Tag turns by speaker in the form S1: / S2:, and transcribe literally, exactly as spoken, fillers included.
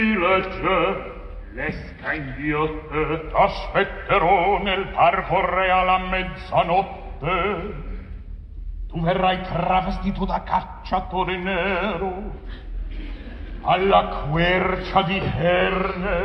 S1: legge l'esca inghiotte t'aspetterò nel parco reale a mezzanotte. Tu verrai travestito da cacciatore nero alla quercia di Herne